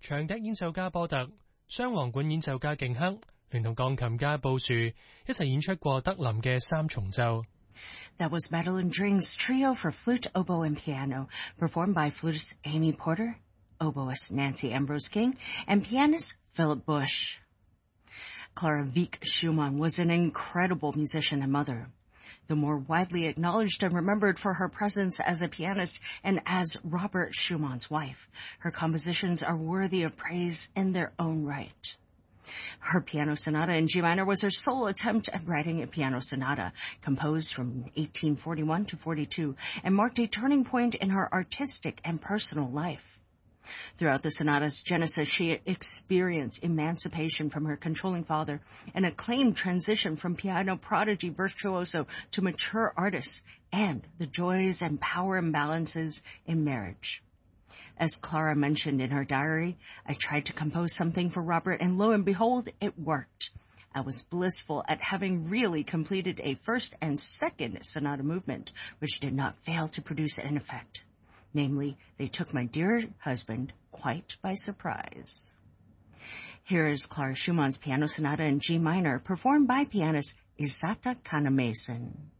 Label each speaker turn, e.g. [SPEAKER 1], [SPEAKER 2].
[SPEAKER 1] 長笛演奏家波特、雙簧管演奏家勁克，聯同鋼琴家布殊一齊演出過德林嘅三重奏。
[SPEAKER 2] That was Madeline Dring's trio for flute, oboe, and piano, performed by flutist Amy Porter, oboist Nancy Ambrose King, and pianist Philip Bush. Clara Wieck Schumann was an incredible musician and mother. The more widely acknowledged and remembered for her presence as a pianist and as Robert Schumann's wife, her compositions are worthy of praise in their own right. Her piano sonata in G minor was her sole attempt at writing a piano sonata, composed from 1841 to 42, and marked a turning point in her artistic and personal life. Throughout the sonata's genesis, she experienced emancipation from her controlling father, an acclaimed transition from piano prodigy virtuoso to mature artist, and the joys and power imbalances in marriage. As Clara mentioned in her diary, I tried to compose something for Robert, and lo and behold, it worked. I was blissful at having really completed a first and second sonata movement, which did not fail to produce an effect. Namely, they took my dear husband quite by surprise. Here is Clara Schumann's piano sonata in G minor, performed by pianist Isata Kana-Mason.